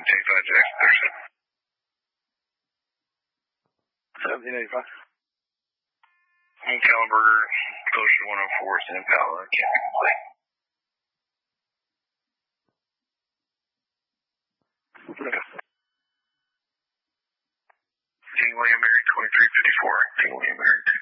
1785 Jackson Thurston. 1785. Kallenberger, Ocean 104, San Impala, can't play. King William Mary 2354, King William Mary